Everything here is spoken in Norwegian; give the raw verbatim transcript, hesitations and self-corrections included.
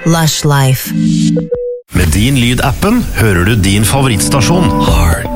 Lush Life. Med din lyd-appen hører du din favorittstasjon. Hard.